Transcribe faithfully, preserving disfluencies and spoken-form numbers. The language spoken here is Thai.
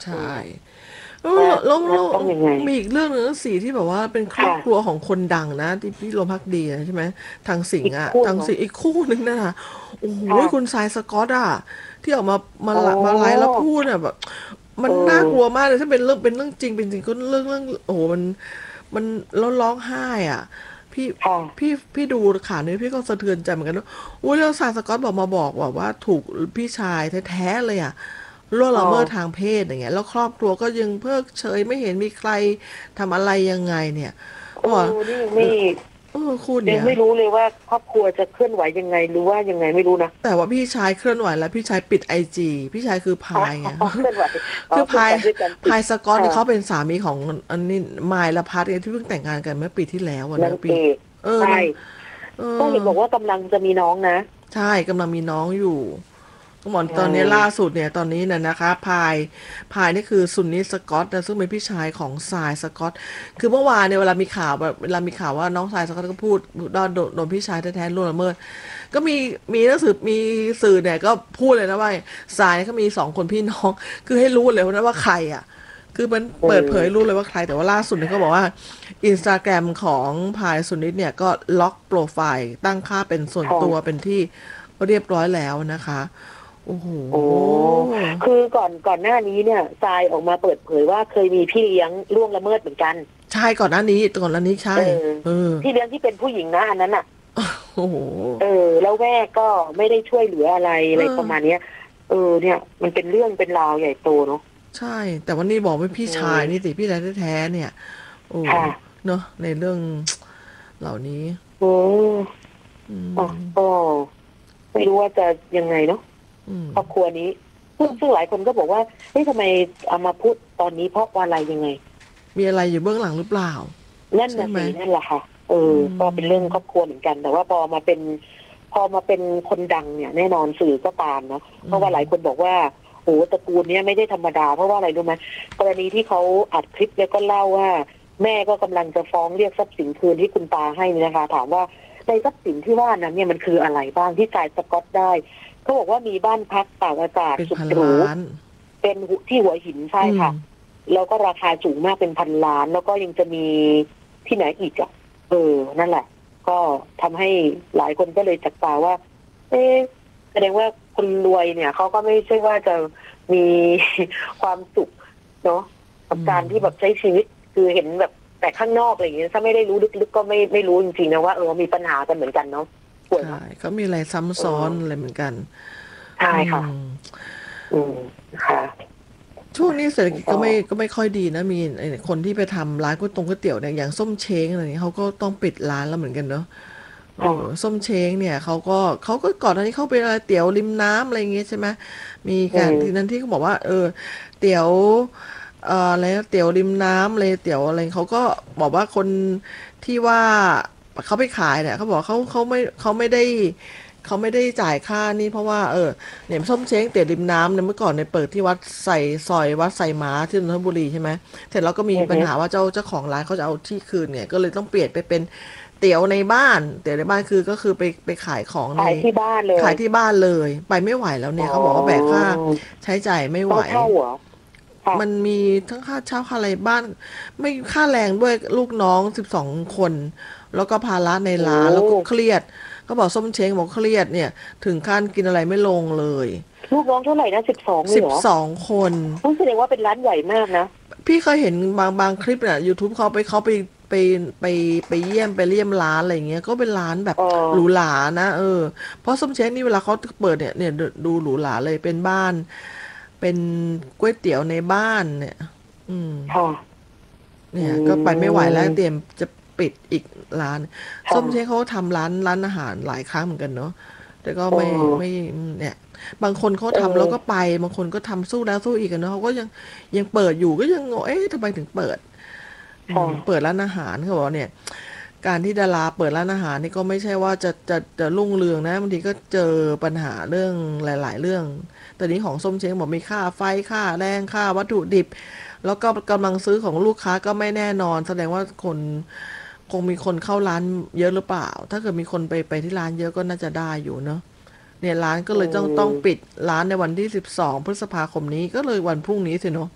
ใชอื่มแล้วว่าแล้วว่าต้องยังไงมีอีกเรื่องหนึ่งนะสิที่แบบว่าเป็นครอบค่ะครัวของคนดังนะที่พี่ลมพักดีนะใช่ไหมทางสิงอีกห์อ่ะคู่เนาะทางสิงห์อีกคู่หนึ่งนะโอ้โหคุณค่ะทรายสกอตอ่ะที่ออกมามาอ๋อละมาไลฟ์แล้วพูดอ่ะแบบมัเอนน่ากลัวอมากเลยถ้าเป็นเรื่องเป็นเรื่องจริงเป็นจริงก็เรื่องเรื่องโอ้โหมันมันแล้วร้องไห้อ่ะพี่ค่ะพี่พี่ดูข่าวนี้พี่ก็สะเทือนใจเหมือนกันว่าอุ้ยแล้วทรายสกอตบอกมาบอกว่าว่าถูกพี่ชายแท้ๆเลยอ่ะ ล่วงอ๋อละเมิดทางเพศอย่างเงี้ยแล้วครอบครัวก็ยังเพิกเฉยไม่เห็นมีใครทำอะไรยังไงเนี่ยเอว่าอนี่ยังไม่เออคุณยังเนี่ยไม่รู้เลยว่าครอบครัวจะเคลื่อนไหวยังไงหรือว่ายังไงไม่รู้นะแต่ว่าพี่ชายเคลื่อนไหวแล้วพี่ชายปิดไอจีพี่ชายคืออ๋อพายไงเคลื่อนไหวอ๋ อเคลื่อนคือพายไหวด้วยกันปิดพายสกอตค่ะนี่เขาเป็นสามีของอันนี้มายละพัฒน์ไงที่เพิ่งแต่งงานกันเมื่อปีที่แล้วอะนะปีนางเอกเออใช่นางเอก็อเห็นบอกว่ากำลังจะมีน้องนะใช่กำลังมีน้องอยู่ ก็บอกอืตอนนี้ล่ามสุดเนี่ยตอนนี้น่ะนะคะพายพายนี่คือซุนนิสกอตนะซึ่งเป็นพี่ชายของทรายสกอตคือเมื่อวานเนี่ยเวลามีข่าวแบบเวลามีข่าวว่าน้องทรายสกอตก็พูดโดนโดนพี่ชายแท้ๆล่วงละเมิดก็มีมีหนังสือมีสื่อเนี่ยก็พูดเลยนะว่าทรายเขามีสองคนพี่น้องคือให้รู้เลยนะว่าใครอ่ะคือมันอืเปิดเผยรู้มเลยว่าใครแต่ว่าล่าสุดเนี่ยก็บอกว่าอินสตาแกรมของพายสุนิดเนี่ยก็ล็อกโปรไฟล์ตั้งค่าเป็นส่วนตัวค่ะเป็นที่เรียบร้อยแล้วนะคะโอ้โหโอ้คือก่อนก่อนหน้านี้เนี่ยทรายออกมาเปิดเผยว่าเคยมีพี่เลี้ยงล่วงละเมิดเหมือนกันใช่ก่อนหน้านี้ก่อนหน้านี้ใช่เออเออพี่เลี้ยงที่เป็นผู้หญิงนะอันนั้นอ่ะโอ้โหเออแล้วแม่ก็ไม่ได้ช่วยเหลืออะไรเออะไรอประมาณเนี้ยเออเนี่ยมันเป็นเรื่องเป็นราวใหญ่โตเนาะใช่แต่วันนี้บอกว่าพี่อืชายนี่มสิพี่ชายแท้ๆเนี่ยโอ้ค่ะเนอะในเรื่องเหล่านี้โอ้อือ่ะมก็ไม่รู้ว่าจะยังไงเนาะอืมครอบครัวนี้ซึ่งซึ่งหลายคนก็บอกว่าเฮ้ยทำไมเอามาพูดตอนนี้เพราะว่าอะไรยังไงมีอะไรอยู่เบื้องหลังหรือเปล่านั่นใช่ไหมน่ะสินั่นแหละค่ะเอออืก็เป็นเรื่องคมรอบครัวเหมือนกัน แต่ว่าพอมาเป็นพอมาเป็นคนดังเนี่ยแน่นอนสื่อก็ตามเนาะเพราะว่าหลายคนบอกว่าโอ้ตระกูลเนี้ยไม่ได้ธรรมดาเพราะว่าอะไรรู้ไหมกรณีที่เขาอัดคลิปแล้วก็เล่าว่าแม่ก็กำลังจะฟ้องเรียกทรัพย์สินคืนที่คุณตาให้นี่นะคะถามว่าในทรัพย์สินที่ว่านั้นเนี่ยมันคืออะไรบ้างที่จ่ายสก๊อตได้เขาบอกว่ามีบ้านพักตากอากาศเป็นพันสุดหรูล้านเป็นที่หัวหินใช่อืมค่ะแล้วก็ราคาสูงมากเป็นพันล้านแล้วก็ยังจะมีที่ไหนอีกอ่ะเออนั่นแหละก็ทำให้หลายคนก็เลยจับตาว่าเอ๊ะแสดงว่าคนรวยเนี่ยเขาก็ไม่ใช่ว่าจะมีความสุขเนาะกับอืการที่แบบมใช้ชีวิตคือเห็นแบบแต่ข้างนอกอะไรอย่างเงี้ยถ้าไม่ได้รู้ลึกๆก็ไม่ไม่รู้จริงๆนะว่าเออมีปัญหากันเหมือนกันเนาะป่วยใช่เนาะเขามีอะไรซ้ำเอซ้อนอะไรอเหมือนกันใช่อืค่ะมอืมค่ะช่วงนี้เศรษฐกิจก็ก็ไม่ก็ไม่ค่อยดีนะมีไอ้คนที่ไปทำร้านก๋วยตงก๋วยเตี๋ยวเนี่ยอย่างส้มเช้งอะไรเงี้ยเขาก็ต้องปิดร้านแล้วเหมือนกันเนาะเอค่ะอส้มเช้งเนี่ยเขาก็เขาก็ก่อนหน้านี้เขาเป็นอะไรเตี๋ยวริมน้ำอะไรอย่างเงี้ยใช่ไหมมีอืการที่นั้นมที่เขาบอกว่าเออเตี๋ยวเอ่ออะไรนะเตี๋ยวริมน้ำเลยเตี๋ยวอะไรเขาก็บอกว่าคนที่ว่าเขาไปขายเนี่ยเขาบอกเขาเขาไม่เขาไม่ได้เขาไม่ได้จ่ายค่านี่เพราะว่าเออ เนี่ยส้มเช้งเตี๋ยวริมน้ำเนี่ยเมื่อก่อนเนี่ยเปิดที่วัดใส่ซอยวัดใส่ม้าที่นนทบุรีใช่ไหมเสร็จแล้วก็มีอือฮึปัญหาว่าเจ้าเจ้าของร้านเขาจะเอาที่คืนเนี่ยก็เลยต้องเปลี่ยนไปเป็นเตี๋ยวในบ้านเตี๋ยวในบ้านคือก็คือไปไปขายของในขายที่บ้านเลยขายที่บ้านเลยไปไม่ไหวแล้วอ๋อเนี่ยเขาบอกว่าแบกค่าใช้จ่ายไม่ไหวต้องเช่าเหรอค่ะมันมีทั้งค่าเช่าค่าอะไรบ้านไม่ค่าแรงด้วยลูกน้องสิบสองคนแล้วก็ภาระในโอ้ร้านแล้วก็เครียดเขาบอกส้มเช้งบอกเครียดเนี่ยถึงขั้นกินอะไรไม่ลงเลยลูกน้องเท่าไหร่นะสิบสองเลยสิบเหรอสองคนต้องแสดงว่าเป็นร้านใหญ่มากนะพี่เคยเห็นบางบางคลิปน่ะ ยูทูบ เขาไปเขาไปไปไปไปเยี่ยมไปเยี่ยมร้านอะไรอย่างเงี้ยก็เป็นร้านแบบเออหรูหรานะเออเพราะส้มเช้งนี่เวลาเขาเปิดเนี่ยเนี่ยดูดูหรูหราเลยเป็นบ้านเป็นก๋วยเตี๋ยวในบ้านเนี่ยอืมค่ะอืเนี่ยก็ไปไม่ไหวแล้วเตรีมยมจะปิดอีกร้านส้มเช้งค่ะเขาทำร้านร้านอาหารหลายครั้งเหมือนกันเนาะแต่ก็เอไม่ไม่อเนี่ยบางคนเขาเอทำแล้วก็อไปบางคนก็ทำสู้แล้วสู้อีกกันเนาะเขาก็ยังยังเปิดอยู่ก็ยังงงเอ๊ะทำไมถึงเปิด อืค่ะมเปิดร้านอาหารเขาบอกว่าเนี่ยการที่ดาราเปิดร้านอาหารนี่ก็ไม่ใช่ว่าจะจะจะรุ่งเรืองนะบางทีก็เจอปัญหาเรื่องหลายๆเรื่องแต่นี้ของส้มเช้งบอกมีค่าไฟค่าแรงค่าวัตถุดิบแล้วก็กำลังซื้อของลูกค้าก็ไม่แน่นอนแสดงว่าคนคงมีคนเข้าร้านเยอะหรือเปล่าถ้าเกิดมีคนไปไปที่ร้านเยอะก็น่าจะได้อยู่เนาะเนี่ยร้านก็อืเลยต้องต้องปิมดร้านในวันที่สิบสองพฤษภาคมนี้ก็เลยวันพรุ่งนี้สิเนาะ